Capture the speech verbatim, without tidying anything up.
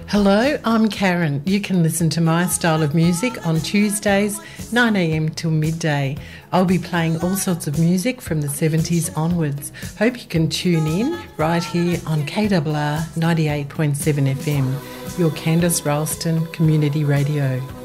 Hello, I'm Karen. You can listen to my style of music on Tuesdays, nine a m till midday. I'll be playing all sorts of music from the seventies onwards. Hope you can tune in right here on K R R ninety-eight point seven F M, your Candice Ralston Community Radio.